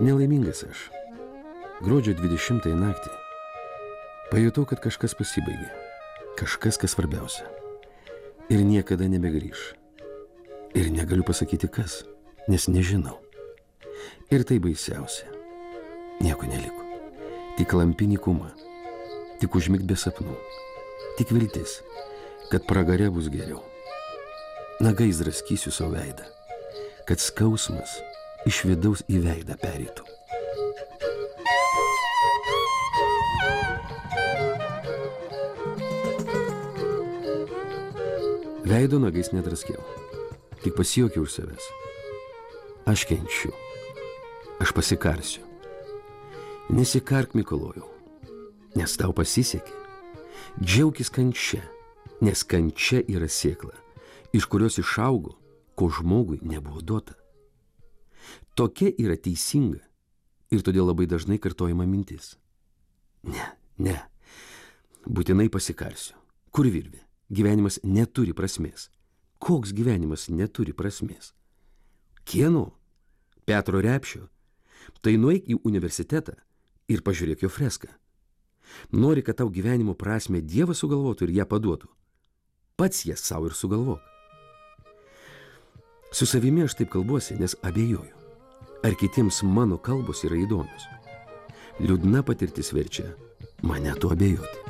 Nelaimingas aš. Gruodžio 20 naktį pajutau, kad kažkas pasibaigė. Kažkas, kas svarbiausia. Ir niekada nebegrįš. Ir negaliu pasakyti kas, nes nežinau. Ir tai baisiausia. Nieko neliko. Tik lampinį kumą. Tik užmigt be sapnų. Tik viltis, kad pragare bus geriau. Nagais draskysiu savo veidą, kad skausmas iš vidaus į veidą pereitų. Veido nagais nedraskiau, tik pasijuokiau už savęs. Aš kenčiu, aš pasikarsiu. Nesikark, Mikalojau, nes tau pasisekė. Džiaukis kančia, nes kančia yra sėkla, iš kurios išaugo, ko žmogui nebuvo duota. Tokia yra teisinga ir todėl labai dažnai kartojama mintis. Ne, būtinai pasikarsiu. Kur virvė? Gyvenimas neturi prasmės. Koks gyvenimas neturi prasmės? Kieno? Petro Repšio? Tai nueik į universitetą ir pažiūrėk jo freską. Nori, kad tau gyvenimo prasmę Dievas sugalvotų ir ją paduotų. Pats jas savo ir sugalvok. Su savimi aš taip kalbuosi, nes abejoju. Ar kitiems mano kalbos yra įdomios? Liūdna patirtis verčia mane tuo abejoti.